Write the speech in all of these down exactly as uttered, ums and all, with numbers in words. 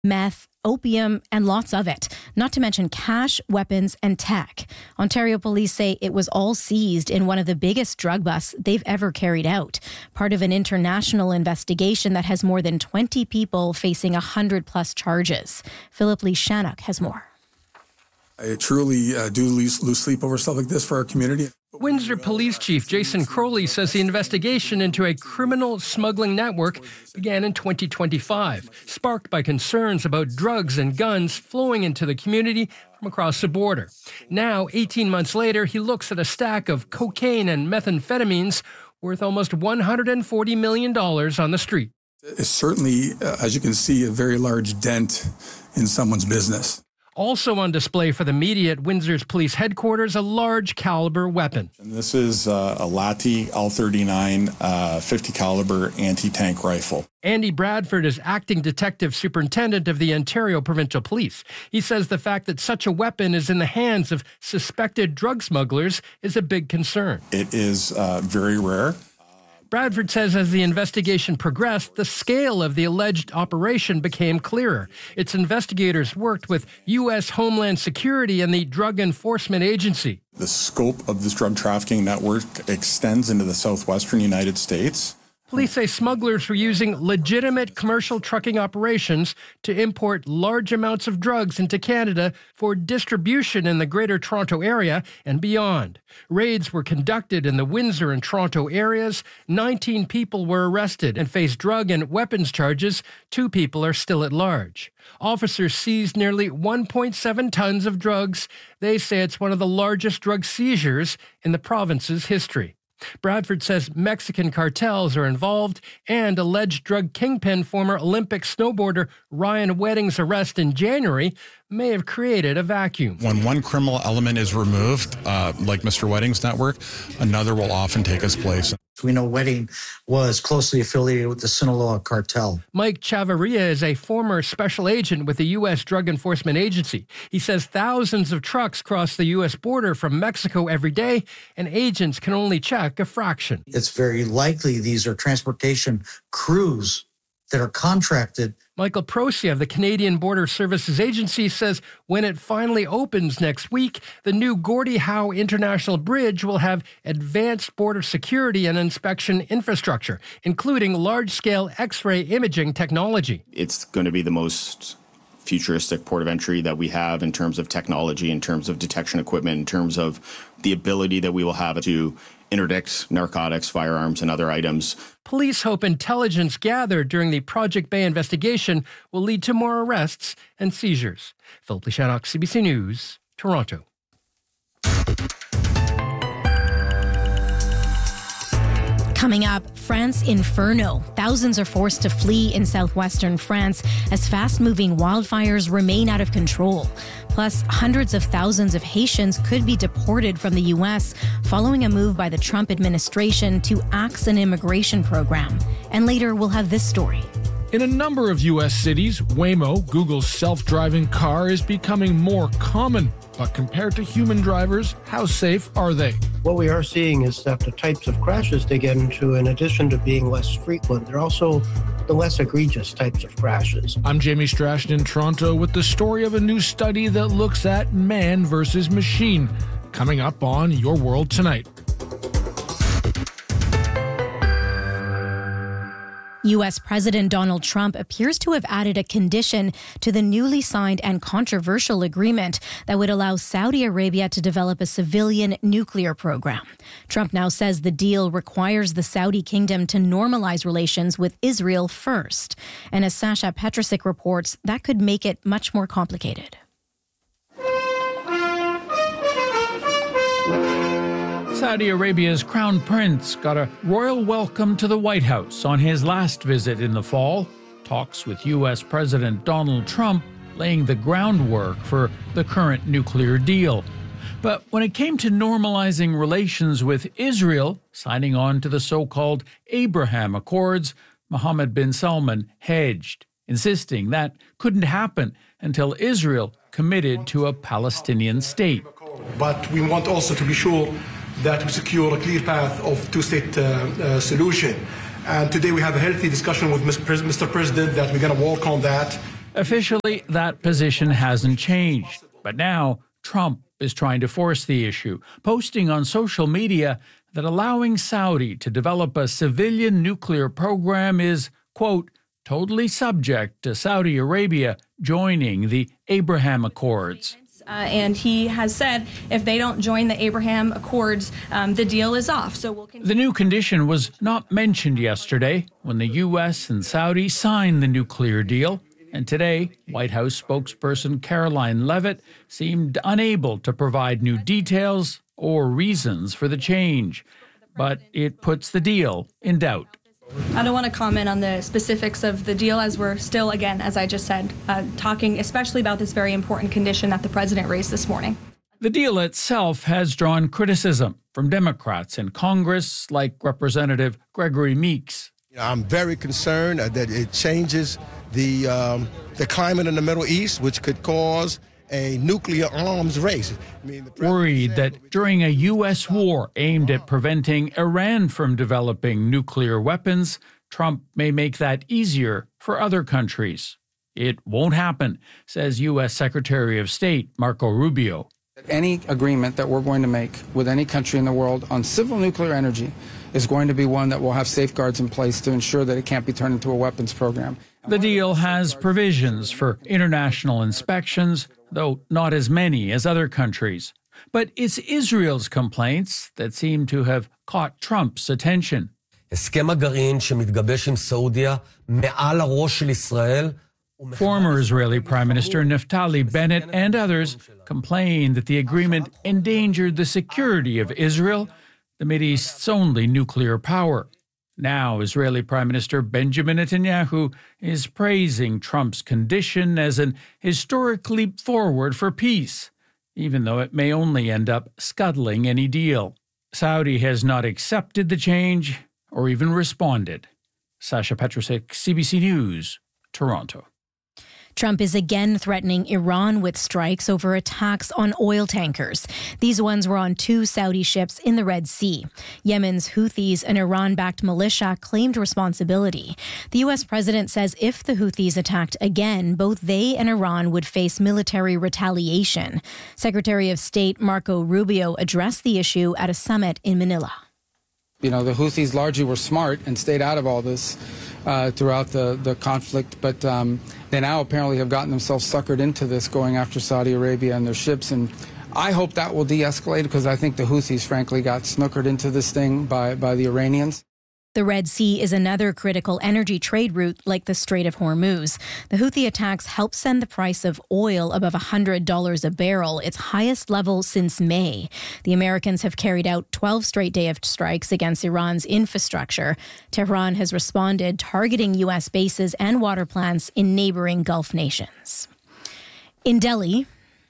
meth, opium, and lots of it, not to mention cash, weapons, and tech. Ontario police say it was all seized in one of the biggest drug busts they've ever carried out, part of an international investigation that has more than twenty people facing one hundred plus charges. Philip Lee Shannock has more. I truly uh, do lose, lose sleep over stuff like this for our community. Windsor Police Chief Jason Crowley says the investigation into a criminal smuggling network began in twenty twenty-five, sparked by concerns about drugs and guns flowing into the community from across the border. Now, eighteen months later, he looks at a stack of cocaine and methamphetamines worth almost one hundred forty million dollars on the street. It's certainly, uh, as you can see, a very large dent in someone's business. Also on display for the media at Windsor's police headquarters, a large caliber weapon. And this is uh, a Lati L thirty-nine uh, fifty caliber anti-tank rifle. Andy Bradford is acting detective superintendent of the Ontario Provincial Police. He says the fact that such a weapon is in the hands of suspected drug smugglers is a big concern. It is uh, very rare. Bradford says as the investigation progressed, the scale of the alleged operation became clearer. Its investigators worked with U S Homeland Security and the Drug Enforcement Agency. The scope of this drug trafficking network extends into the southwestern United States. Police say smugglers were using legitimate commercial trucking operations to import large amounts of drugs into Canada for distribution in the Greater Toronto Area and beyond. Raids were conducted in the Windsor and Toronto areas. nineteen people were arrested and faced drug and weapons charges. Two people are still at large. Officers seized nearly one point seven tons of drugs. They say it's one of the largest drug seizures in the province's history. Bradford says Mexican cartels are involved, and alleged drug kingpin former Olympic snowboarder Ryan Wedding's arrest in January may have created a vacuum. When one criminal element is removed, uh, like Mister Wedding's network, another will often take its place. We know Wedding was closely affiliated with the Sinaloa cartel. Mike Chavarria is a former special agent with the U S Drug Enforcement Agency. He says thousands of trucks cross the U S border from Mexico every day, and agents can only check a fraction. It's very likely these are transportation crews that are contracted. Michael Procia of the Canadian Border Services Agency says when it finally opens next week, the new Gordie Howe International Bridge will have advanced border security and inspection infrastructure, including large-scale X-ray imaging technology. It's going to be the most futuristic port of entry that we have in terms of technology, in terms of detection equipment, in terms of the ability that we will have to interdict narcotics, firearms, and other items. Police hope intelligence gathered during the Project Bay investigation will lead to more arrests and seizures. Philip Lee Shannock, C B C News, Toronto. Coming up, France Inferno. Thousands are forced to flee in southwestern France as fast-moving wildfires remain out of control. Plus, hundreds of thousands of Haitians could be deported from the U S following a move by the Trump administration to axe an immigration program. And later, we'll have this story. In a number of U S cities, Waymo, Google's self-driving car, is becoming more common. But compared to human drivers, how safe are they? What we are seeing is that the types of crashes they get into, in addition to being less frequent, they're also the less egregious types of crashes. I'm Jamie Strachan in Toronto with the story of a new study that looks at man versus machine. Coming up on Your World Tonight. U S President Donald Trump appears to have added a condition to the newly signed and controversial agreement that would allow Saudi Arabia to develop a civilian nuclear program. Trump now says the deal requires the Saudi kingdom to normalize relations with Israel first. And as Sasha Petrusik reports, that could make it much more complicated. Saudi Arabia's Crown Prince got a royal welcome to the White House on his last visit in the fall. Talks with U S President Donald Trump laying the groundwork for the current nuclear deal. But when it came to normalizing relations with Israel, signing on to the so-called Abraham Accords, Mohammed bin Salman hedged, insisting that couldn't happen until Israel committed to a Palestinian state. But we want also to be sure that we secure a clear path of two-state uh, uh, solution. And today we have a healthy discussion with Mister President that we're going to work on that. Officially, that position hasn't changed. But now, Trump is trying to force the issue, posting on social media that allowing Saudi to develop a civilian nuclear program is, quote, totally subject to Saudi Arabia joining the Abraham Accords. Uh, and he has said if they don't join the Abraham Accords, um, the deal is off. So we'll continue. The new condition was not mentioned yesterday when the U S and Saudi signed the nuclear deal. And today, White House spokesperson Caroline Leavitt seemed unable to provide new details or reasons for the change. But it puts the deal in doubt. I don't want to comment on the specifics of the deal as we're still, again, as I just said, uh, talking especially about this very important condition that the president raised this morning. The deal itself has drawn criticism from Democrats in Congress like Representative Gregory Meeks. I'm very concerned that it changes the, um, the climate in the Middle East, which could cause a nuclear arms race. I mean, worried that during a U S war aimed at preventing Iran from developing nuclear weapons, Trump may make that easier for other countries. It won't happen, says U S Secretary of State Marco Rubio. Any agreement that we're going to make with any country in the world on civil nuclear energy is going to be one that will have safeguards in place to ensure that it can't be turned into a weapons program. The deal has provisions for international inspections, though not as many as other countries. But it's Israel's complaints that seem to have caught Trump's attention. Former Israeli Prime Minister Naftali Bennett and others complained that the agreement endangered the security of Israel, the Mideast's only nuclear power. Now, Israeli Prime Minister Benjamin Netanyahu is praising Trump's condition as an historic leap forward for peace, even though it may only end up scuttling any deal. Saudi has not accepted the change or even responded. Sasha Petrusek, C B C News, Toronto. Trump is again threatening Iran with strikes over attacks on oil tankers. These ones were on two Saudi ships in the Red Sea. Yemen's Houthis, an Iran-backed militia, claimed responsibility. The U S president says if the Houthis attacked again, both they and Iran would face military retaliation. Secretary of State Marco Rubio addressed the issue at a summit in Manila. You know, the Houthis largely were smart and stayed out of all this uh, throughout the, the conflict, but um, they now apparently have gotten themselves suckered into this, going after Saudi Arabia and their ships. And I hope that will de-escalate, because I think the Houthis, frankly, got snookered into this thing by, by the Iranians. The Red Sea is another critical energy trade route like the Strait of Hormuz. The Houthi attacks helped send the price of oil above one hundred dollars a barrel, its highest level since May. The Americans have carried out twelve straight days of strikes against Iran's infrastructure. Tehran has responded, targeting U S bases and water plants in neighboring Gulf nations. In Delhi,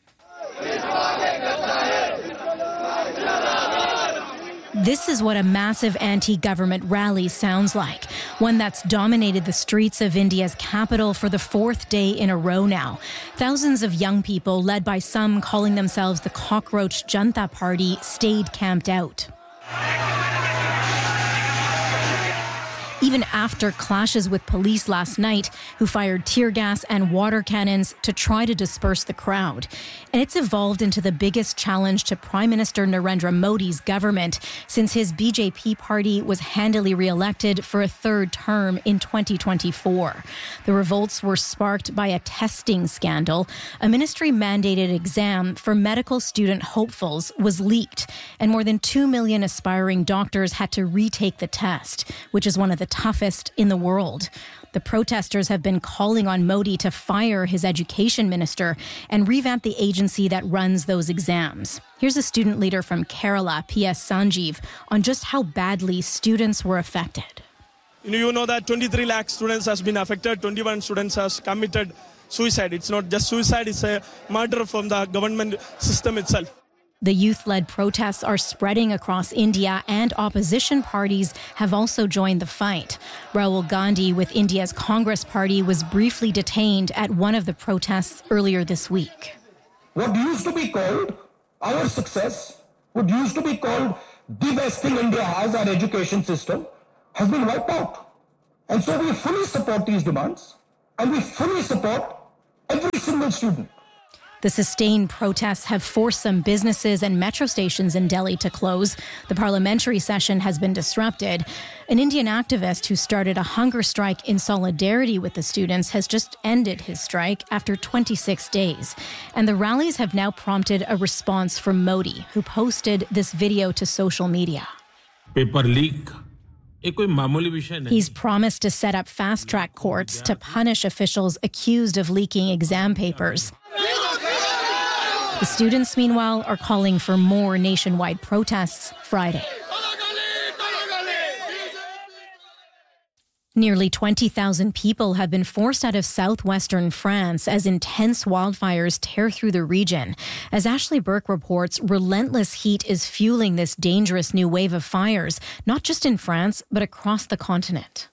this is what a massive anti-government rally sounds like, one that's dominated the streets of India's capital for the fourth day in a row now. Thousands of young people, led by some calling themselves the Cockroach Janata Party, stayed camped out. Even after clashes with police last night, who fired tear gas and water cannons to try to disperse the crowd. And it's evolved into the biggest challenge to Prime Minister Narendra Modi's government since his B J P party was handily re-elected for a third term in twenty twenty-four. The revolts were sparked by a testing scandal. A ministry-mandated exam for medical student hopefuls was leaked, and more than two million aspiring doctors had to retake the test, which is one of the toughest in the world. The protesters have been calling on Modi to fire his education minister and revamp the agency that runs those exams. Here's a student leader from Kerala, P S Sanjeev, on just how badly students were affected. You know, you know that twenty-three lakh students has been affected, twenty-one students has committed suicide. It's not just suicide, it's a murder from the government system itself. The youth-led protests are spreading across India, and opposition parties have also joined the fight. Rahul Gandhi with India's Congress Party was briefly detained at one of the protests earlier this week. What used to be called our success, what used to be called the best thing India has, our education system, has been wiped out. And so we fully support these demands, and we fully support Every single student. The sustained protests have forced some businesses and metro stations in Delhi to close. The parliamentary session has been disrupted. An Indian activist who started a hunger strike in solidarity with the students has just ended his strike after twenty-six days. And the rallies have now prompted a response from Modi, who posted this video to social media. Paper leak. He's promised to set up fast-track courts to punish officials accused of leaking exam papers. The students, meanwhile, are calling for more nationwide protests Friday. Nearly twenty thousand people have been forced out of southwestern France as intense wildfires tear through the region. As Ashley Burke reports, relentless heat is fueling this dangerous new wave of fires, not just in France, but across the continent.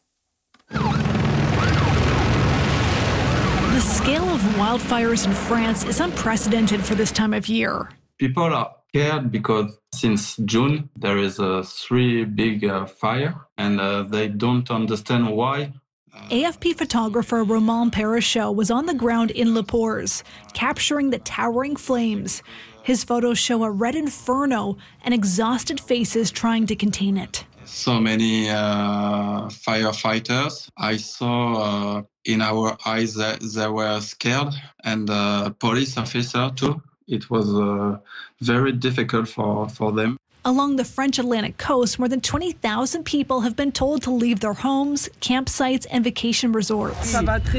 The scale of wildfires in France is unprecedented for this time of year. People are scared because since June there is a three big uh, fire and uh, they don't understand why. A F P photographer Romain Perichot was on the ground in Le Pors, capturing the towering flames. His photos show a red inferno and exhausted faces trying to contain it. So many uh, firefighters. I saw uh, in our eyes that they were scared, and uh, police officer too. It was uh, very difficult for, for them. Along the French Atlantic coast, more than twenty thousand people have been told to leave their homes, campsites, and vacation resorts.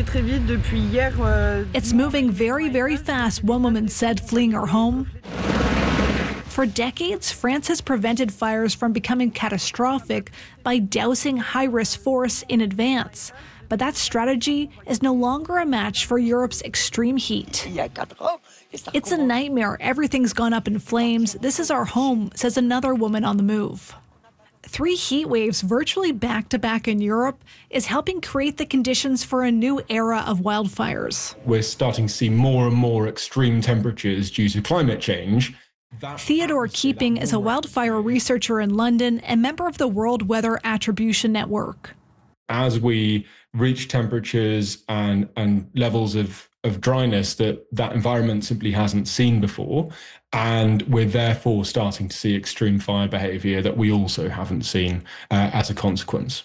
It's moving very, very fast, one woman said, fleeing her home. For decades, France has prevented fires from becoming catastrophic by dousing high-risk forests in advance. But that strategy is no longer a match for Europe's extreme heat. It's a nightmare. Everything's gone up in flames. This is our home, says another woman on the move. Three heat waves virtually back-to-back in Europe is helping create the conditions for a new era of wildfires. We're starting to see more and more extreme temperatures due to climate change. Theodore Keeping is a wildfire researcher in London and member of the World Weather Attribution Network. As we reach temperatures and, and levels of, of dryness that that environment simply hasn't seen before, and we're therefore starting to see extreme fire behavior that we also haven't seen uh, as a consequence.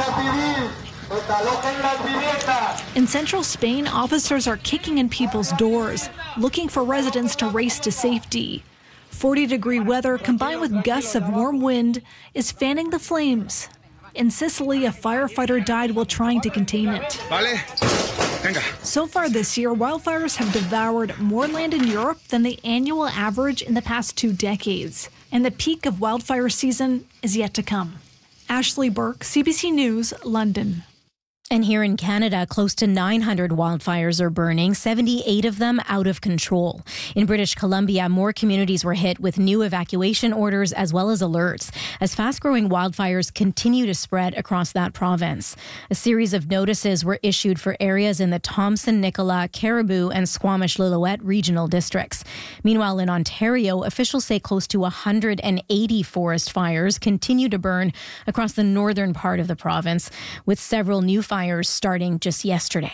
In central Spain, officers are kicking in people's doors, looking for residents to race to safety. forty-degree weather combined with gusts of warm wind is fanning the flames. In Sicily, a firefighter died while trying to contain it. So far this year, wildfires have devoured more land in Europe than the annual average in the past two decades. And the peak of wildfire season is yet to come. Ashley Burke, C B C News, London. And here in Canada, close to nine hundred wildfires are burning, seventy-eight of them out of control. In British Columbia, more communities were hit with new evacuation orders as well as alerts as fast-growing wildfires continue to spread across that province. A series of notices were issued for areas in the Thompson, Nicola, Caribou, and Squamish-Lillooet regional districts. Meanwhile, in Ontario, officials say close to one hundred eighty forest fires continue to burn across the northern part of the province, with several new fires Fires starting just yesterday.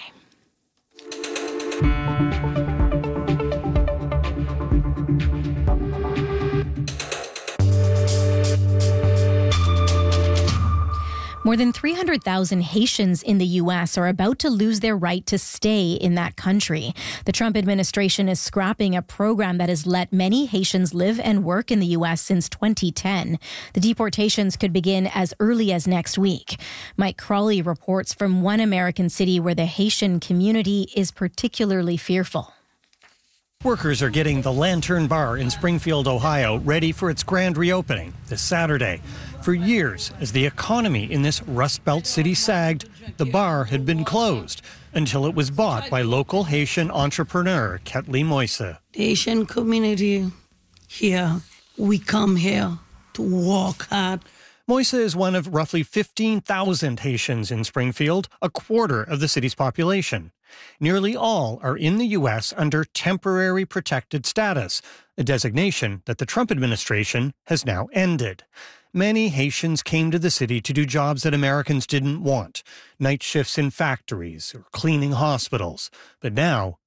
More than three hundred thousand Haitians in the U S are about to lose their right to stay in that country. The Trump administration is scrapping a program that has let many Haitians live and work in the U S since twenty ten. The deportations could begin as early as next week. Mike Crawley reports from one American city where the Haitian community is particularly fearful. Workers are getting the Lantern Bar in Springfield, Ohio, ready for its grand reopening this Saturday. For years, as the economy in this Rust Belt city sagged, the bar had been closed until it was bought by local Haitian entrepreneur Ketli Moise. The Haitian community here, we come here to work hard. Moise is one of roughly fifteen thousand Haitians in Springfield, a quarter of the city's population. Nearly all are in the U S under temporary protected status, a designation that the Trump administration has now ended. Many Haitians came to the city to do jobs that Americans didn't want, night shifts in factories or cleaning hospitals. But now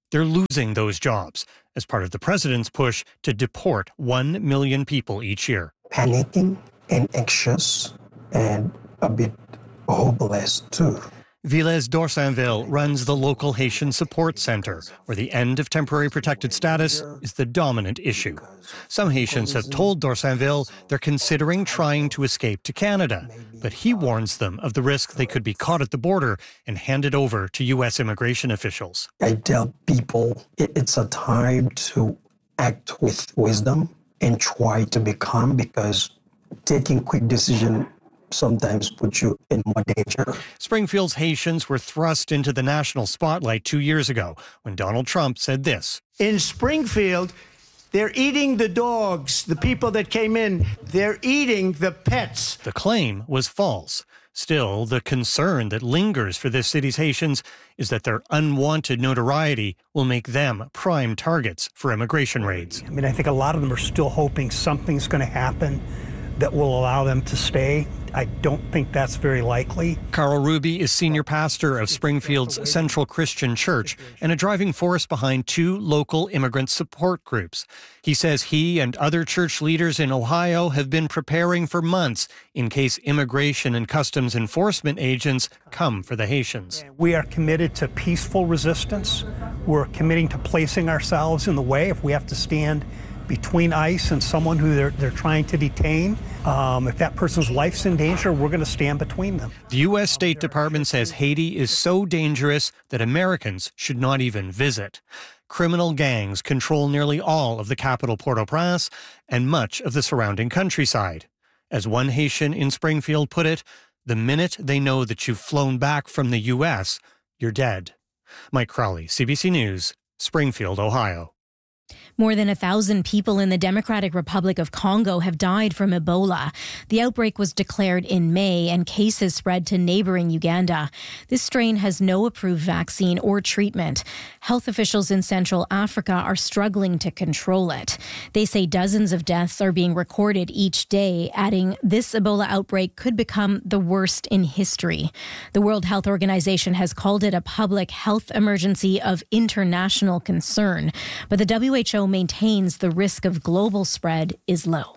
They're losing those jobs as part of the president's push to deport one million people each year. Panicking and anxious and a bit hopeless too. Villes d'Orsainville runs the local Haitian support center, where the end of temporary protected status is the dominant issue. Some Haitians have told d'Orsainville they're considering trying to escape to Canada, but he warns them of the risk they could be caught at the border and handed over to U S immigration officials. I tell people it's a time to act with wisdom and try to be calm, because taking quick decisions sometimes puts you in more danger. Springfield's Haitians were thrust into the national spotlight two years ago when Donald Trump said this. In Springfield, they're eating the dogs, the people that came in. They're eating the pets. The claim was false. Still, the concern that lingers for this city's Haitians is that their unwanted notoriety will make them prime targets for immigration raids. I mean, I think a lot of them are still hoping something's going to happen that will allow them to stay. I don't think that's very likely. Carl Ruby is senior pastor of Springfield's Central Christian Church and a driving force behind two local immigrant support groups. He says he and other church leaders in Ohio have been preparing for months in case immigration and customs enforcement agents come for the Haitians. We are committed to peaceful resistance. We're committing to placing ourselves in the way if we have to stand between ICE and someone who they're, they're trying to detain. Um, if that person's life's in danger, we're going to stand between them. The U S State Department says Haiti is so dangerous that Americans should not even visit. Criminal gangs control nearly all of the capital, Port-au-Prince, and much of the surrounding countryside. As one Haitian in Springfield put it, the minute they know that you've flown back from the U S, you're dead. Mike Crowley, C B C News, Springfield, Ohio. More than a thousand people in the Democratic Republic of Congo have died from Ebola. The outbreak was declared in May and cases spread to neighboring Uganda. This strain has no approved vaccine or treatment. Health officials in Central Africa are struggling to control it. They say dozens of deaths are being recorded each day, adding this Ebola outbreak could become the worst in history. The World Health Organization has called it a public health emergency of international concern, but the W H O maintains the risk of global spread is low.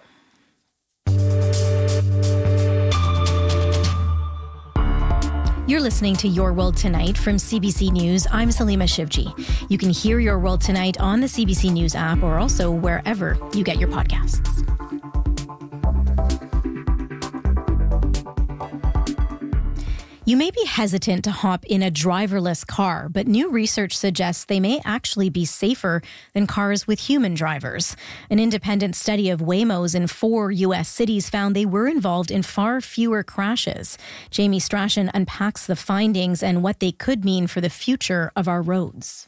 You're listening to Your World Tonight from C B C News. I'm Salima Shivji. You can hear Your World Tonight on the C B C News app or also wherever you get your podcasts. You may be hesitant to hop in a driverless car, but new research suggests they may actually be safer than cars with human drivers. An independent study of Waymos in four U S cities found they were involved in far fewer crashes. Jamie Strachan unpacks the findings and what they could mean for the future of our roads.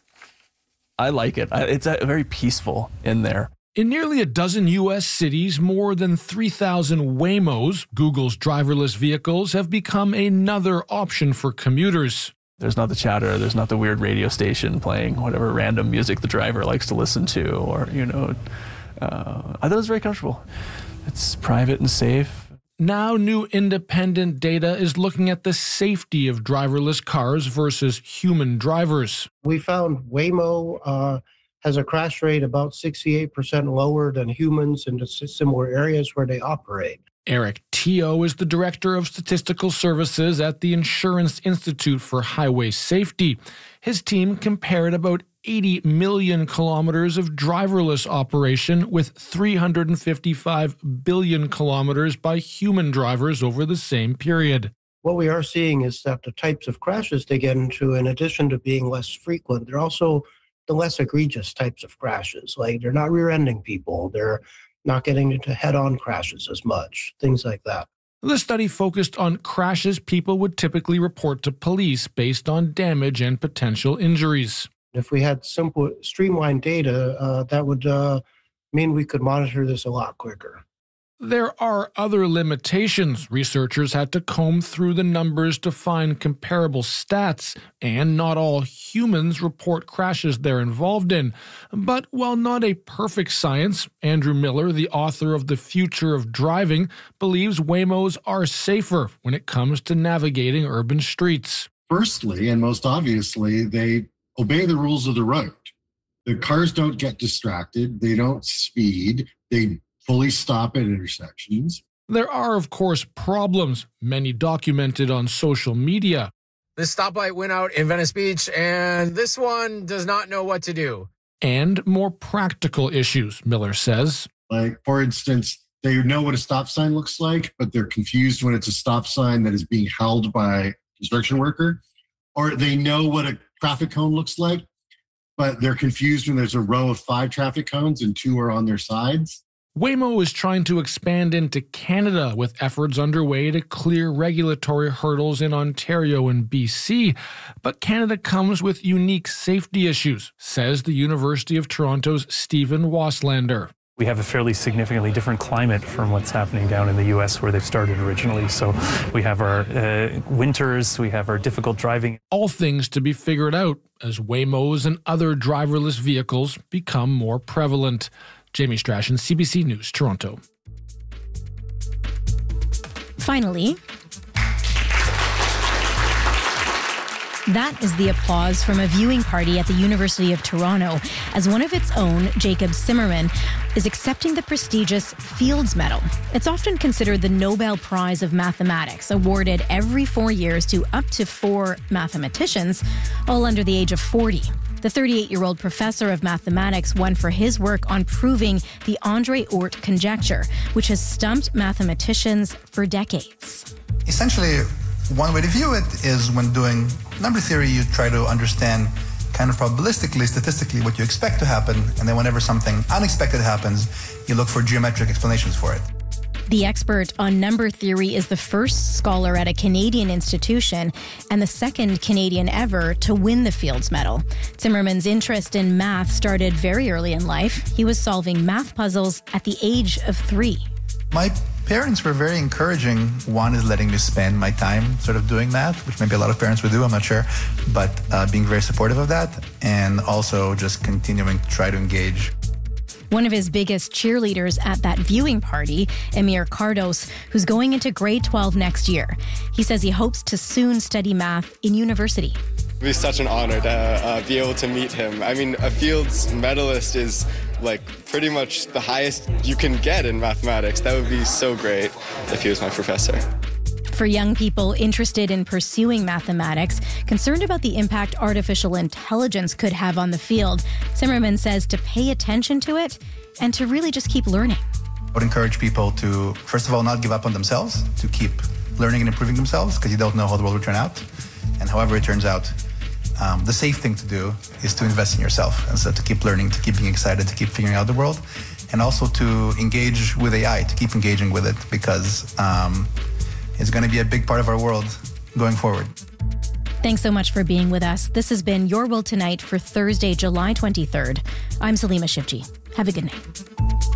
I like it. It's very peaceful in there. In nearly a dozen U S cities, more than three thousand Waymos, Google's driverless vehicles, have become another option for commuters. There's not the chatter, there's not the weird radio station playing whatever random music the driver likes to listen to, or, you know, uh, I thought it was very comfortable. It's private and safe. Now, new independent data is looking at the safety of driverless cars versus human drivers. We found Waymo uh, has a crash rate about sixty-eight percent lower than humans in similar areas where they operate. Eric Teo is the Director of Statistical Services at the Insurance Institute for Highway Safety. His team compared about eighty million kilometers of driverless operation with three hundred fifty-five billion kilometers by human drivers over the same period. What we are seeing is that the types of crashes they get into, in addition to being less frequent, they're also the less egregious types of crashes. Like, they're not rear-ending people, they're not getting into head-on crashes as much, things like that. The study focused on crashes people would typically report to police based on damage and potential injuries. If we had simple, streamlined data, uh, that would uh, mean we could monitor this a lot quicker. There are other limitations. Researchers had to comb through the numbers to find comparable stats, and not all humans report crashes they're involved in. But while not a perfect science, Andrew Miller, the author of The Future of Driving, believes Waymos are safer when it comes to navigating urban streets. Firstly, and most obviously, they obey the rules of the road. The cars don't get distracted. They don't speed. They fully stop at intersections. There are, of course, problems, many documented on social media. This stoplight went out in Venice Beach, and this one does not know what to do. And more practical issues, Miller says. Like, for instance, they know what a stop sign looks like, but they're confused when it's a stop sign that is being held by a construction worker. Or they know what a traffic cone looks like, but they're confused when there's a row of five traffic cones and two are on their sides. Waymo is trying to expand into Canada with efforts underway to clear regulatory hurdles in Ontario and B C. But Canada comes with unique safety issues, says the University of Toronto's Stephen Waslander. We have a fairly significantly different climate from what's happening down in the U S where they've started originally. So we have our uh, winters, we have our difficult driving. All things to be figured out as Waymos and other driverless vehicles become more prevalent. Jamie Strachan, C B C News, Toronto. Finally, that is the applause from a viewing party at the University of Toronto as one of its own, Jacob Zimmerman, is accepting the prestigious Fields Medal. It's often considered the Nobel Prize of Mathematics, awarded every four years to up to four mathematicians, all under the age of forty. The thirty-eight-year-old professor of mathematics won for his work on proving the Andre-Oort conjecture, which has stumped mathematicians for decades. Essentially, one way to view it is when doing number theory, you try to understand kind of probabilistically, statistically, what you expect to happen, and then whenever something unexpected happens, you look for geometric explanations for it. The expert on number theory is the first scholar at a Canadian institution and the second Canadian ever to win the Fields Medal. Zimmerman's interest in math started very early in life. He was solving math puzzles at the age of three. My parents were very encouraging. One is letting me spend my time sort of doing math, which maybe a lot of parents would do, I'm not sure, but uh, being very supportive of that, and also just continuing to try to engage. One of his biggest cheerleaders at that viewing party, Emir Cardos, who's going into grade twelve next year. He says he hopes to soon study math in university. It would be such an honor to uh, be able to meet him. I mean, a Fields medalist is like pretty much the highest you can get in mathematics. That would be so great if he was my professor. For young people interested in pursuing mathematics, concerned about the impact artificial intelligence could have on the field, Zimmerman says to pay attention to it and to really just keep learning. I would encourage people to, first of all, not give up on themselves, to keep learning and improving themselves, because you don't know how the world will turn out. And however it turns out, um, the safe thing to do is to invest in yourself. And so to keep learning, to keep being excited, to keep figuring out the world, and also to engage with A I, to keep engaging with it, because um, it's going to be a big part of our world going forward. Thanks so much for being with us. This has been Your World Tonight for Thursday, July twenty-third. I'm Salima Shivji. Have a good night.